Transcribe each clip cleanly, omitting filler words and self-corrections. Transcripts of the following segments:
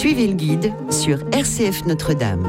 Suivez le guide sur RCF Notre-Dame.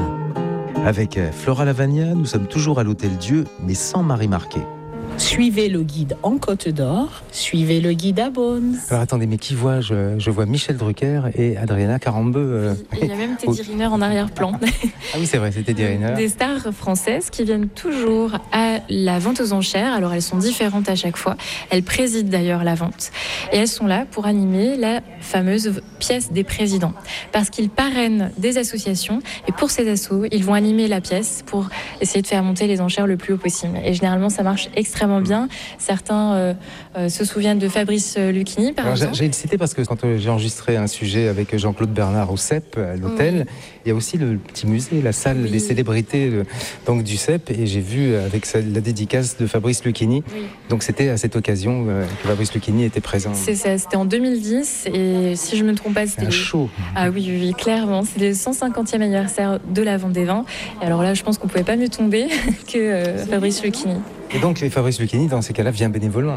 Avec Flora Lavagna, nous sommes toujours à l'Hôtel Dieu, mais sans Marie Marquet. Suivez le guide en Côte d'Or, suivez le guide à Beaune. Alors attendez, mais qui vois-je? Je vois Michel Drucker et Adriana Carambeu. Il y a même Teddy Riner en arrière-plan. Ah oui, c'est vrai, c'était Teddy Riner. Des stars françaises qui viennent toujours à la vente aux enchères. Alors elles sont différentes à chaque fois. Elles président d'ailleurs la vente. Et elles sont là pour animer la fameuse pièce des présidents. Parce qu'ils parrainent des associations. Et pour ces assos, ils vont animer la pièce pour essayer de faire monter les enchères le plus haut possible. Et généralement, ça marche extrêmement bien. Certains se souviennent de Fabrice Lucchini, par exemple. J'ai le cité parce que quand j'ai enregistré un sujet avec Jean-Claude Bernard au CEP, à l'hôtel, il y a aussi le petit musée, la salle des célébrités donc du CEP, et j'ai vu avec la dédicace de Fabrice Lucchini. Oui. Donc c'était à cette occasion que Fabrice Lucchini était présent. C'est ça, c'était en 2010, et si je ne me trompe pas, c'était... Un show. Ah oui, clairement. C'est le 150e anniversaire de la vente des vins. Et alors là, je pense qu'on ne pouvait pas mieux tomber que Fabrice Lucchini. Et donc Fabrice Lucchini, dans ces cas-là, vient bénévolement?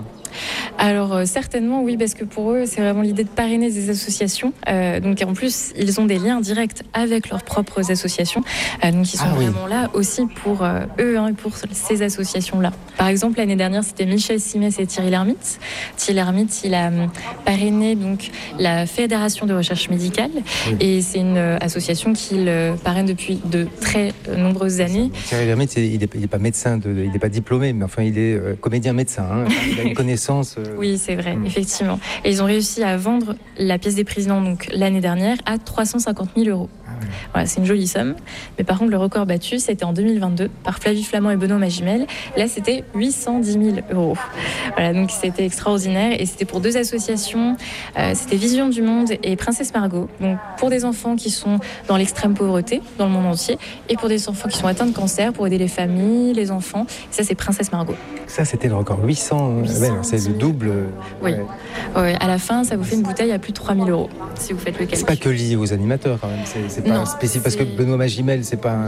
Alors certainement oui, parce que pour eux c'est vraiment l'idée de parrainer des associations, donc en plus ils ont des liens directs avec leurs propres associations, donc ils sont vraiment là aussi pour eux et pour ces associations là. Par exemple l'année dernière c'était Michel Simès et Thierry Lhermitte. Thierry Lhermitte, il a parrainé donc la Fédération de recherche médicale, et c'est une association qu'il parraine depuis de très nombreuses années. Thierry Lhermitte, il n'est pas médecin, il n'est pas diplômé, mais enfin il est comédien médecin, hein. Il a une connaissance. Oui, c'est vrai, effectivement. Et ils ont réussi à vendre la pièce des présidents donc, l'année dernière à 350 000 euros. Voilà, c'est une jolie somme. Mais par contre, le record battu, c'était en 2022 par Flavie Flament et Benoît Magimel. Là, c'était 810 000 euros. Voilà, donc c'était extraordinaire. Et c'était pour deux associations. C'était Vision du Monde et Princesse Margot. Donc pour des enfants qui sont dans l'extrême pauvreté, dans le monde entier, et pour des enfants qui sont atteints de cancer, pour aider les familles, les enfants. Et ça, c'est Princesse Margot. Ça, c'était le record. 800 c'est le double. Oui. Ouais, à la fin, ça vous fait une bouteille à plus de 3 000 euros, si vous faites le calcul. C'est pas que lié aux animateurs, quand même. C'est pas spécifique, parce que Benoît Magimel,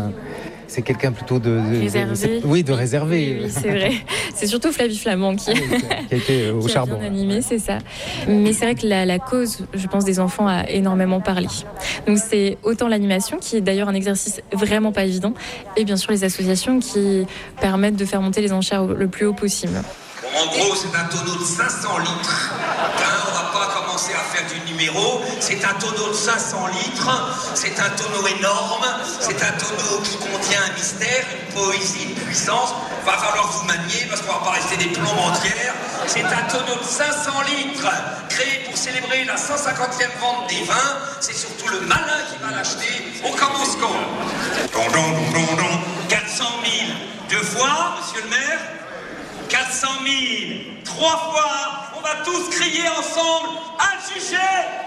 c'est quelqu'un plutôt de réservé. De réservé. Oui, c'est vrai. C'est surtout Flavie Flament qui a été au charbon. Bien animé, c'est ça. Mais c'est vrai que la cause, je pense, des enfants a énormément parlé. Donc c'est autant l'animation, qui est d'ailleurs un exercice vraiment pas évident, et bien sûr les associations qui permettent de faire monter les enchères le plus haut possible. En gros, c'est un tonneau de 500 litres. On va pas commencer à faire du numéro. C'est un tonneau de 500 litres. C'est un tonneau énorme. C'est un tonneau qui contient un mystère, une poésie, une puissance. Va falloir vous manier parce qu'on va pas rester des plombes entières. C'est un tonneau de 500 litres créé pour célébrer la 150e vente des vins. C'est surtout le malin qui va l'acheter. On commence quand? 400 000. 2 fois, monsieur le maire? 400 000, 3 fois, on va tous crier ensemble, adjugé,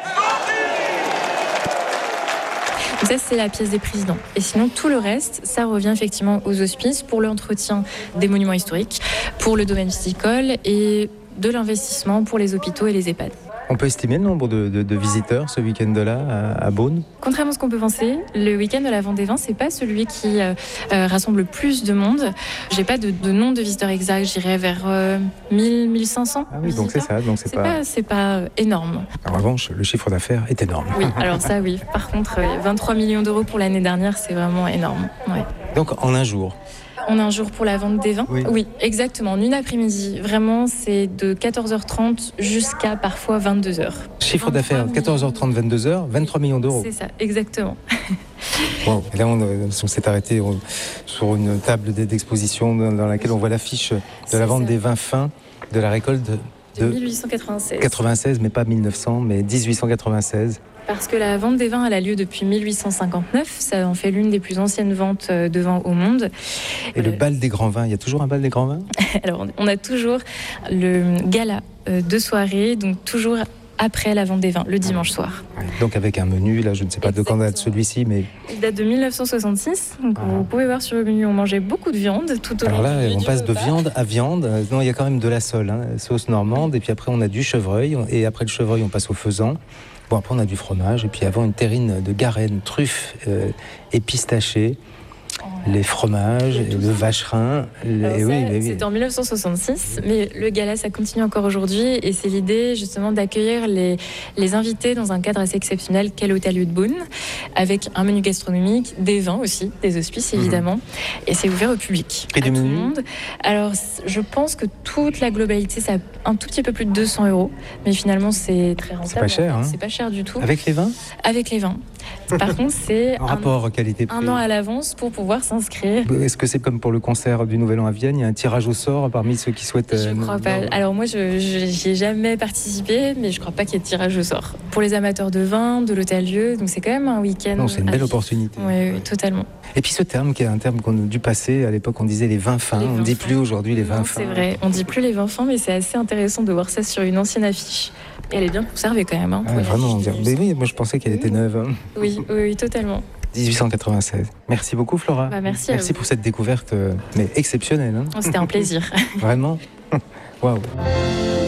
vendu. Ça, c'est la pièce des présidents. Et sinon, tout le reste, ça revient effectivement aux hospices pour l'entretien des monuments historiques, pour le domaine viticole et de l'investissement pour les hôpitaux et les EHPAD. On peut estimer le nombre de visiteurs ce week-end-là à Beaune? Contrairement à ce qu'on peut penser, le week-end de la vente des vins, c'est pas celui qui rassemble le plus de monde. J'ai pas de nombre de visiteurs exact, j'irais vers 1000-1500. Ah oui, donc c'est ça. Donc c'est pas énorme. En revanche, le chiffre d'affaires est énorme. Oui, alors ça oui. Par contre, 23 millions d'euros pour l'année dernière, c'est vraiment énorme. Ouais. Donc en un jour? On a un jour pour la vente des vins. Oui, exactement. En une après-midi. Vraiment, c'est de 14h30 jusqu'à parfois 22h. Chiffre d'affaires, 14h30, 22h, 23 millions d'euros. C'est ça, exactement. Wow. Et là, on s'est arrêté sur une table d'exposition dans laquelle on voit l'affiche de la vente des vins fins de la récolte de 1896. 96, mais pas 1900, mais 1896. Parce que la vente des vins, elle a lieu depuis 1859. Ça en fait l'une des plus anciennes ventes de vin au monde. Et le bal des grands vins, il y a toujours un bal des grands vins? Alors, on a toujours le gala de soirée, donc toujours après la vente des vins, le dimanche soir. Donc avec un menu, là je ne sais pas de quand date celui-ci, mais... Il date de 1966, donc vous pouvez voir sur le menu, on mangeait beaucoup de viande tout au long. Alors là, on passe de viande à viande. Non, il y a quand même de la sole, sauce normande, et puis après on a du chevreuil, et après le chevreuil on passe au faisan. Bon, après on a du fromage, et puis avant une terrine de garenne, truffes et pistachés. les fromages, le vacherin. C'était en 1966, mais le gala, ça continue encore aujourd'hui. Et c'est l'idée, justement, d'accueillir les invités dans un cadre assez exceptionnel qu'est l'Hôtel Hudboon, avec un menu gastronomique, des vins aussi, des hospices, évidemment. Et c'est ouvert au public, Et à des tout le menus monde. Alors, je pense que toute la globalité, ça a un tout petit peu plus de 200 €. Mais finalement, c'est très rentable. C'est pas cher, hein. C'est pas cher du tout. Avec les vins? Avec les vins. Par contre, c'est En rapport qualité-prix. un an à l'avance pour pouvoir s'inscrire. Est-ce que c'est comme pour le concert du Nouvel An à Vienne, il y a un tirage au sort parmi ceux qui souhaitent... Je crois pas. Alors moi, j'y ai jamais participé, mais je crois pas qu'il y ait de tirage au sort. Pour les amateurs de vin, de l'hôtel-lieu, donc c'est quand même un week-end. Non, c'est une belle vivre. opportunité. Oui, totalement. Et puis ce terme qui est un terme du passé, à l'époque on disait les vins fins, Les on ne vins dit fins. plus aujourd'hui les vins Non, fins. c'est vrai, on dit plus les vins fins, mais c'est assez intéressant de voir ça sur une ancienne affiche. Et elle est bien conservée quand même. Hein, Ah, pour une vraiment, affiche de mais oui, moi je pensais qu'elle était neuve. Hein. Oui, totalement. 1896. Merci beaucoup Flora. Bah, merci à vous. pour cette découverte mais exceptionnelle. Hein. C'était un plaisir. Vraiment. Waouh.